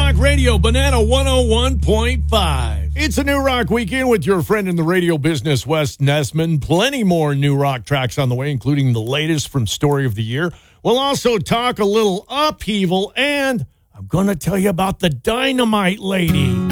Rock Radio, Banana 101.5. It's a New Rock weekend with your friend in the radio business, Wes Nessman. Plenty more New Rock tracks on the way, including the latest from Story of the Year. We'll also talk a little upheaval, and I'm going to tell you about the Dynamite Lady.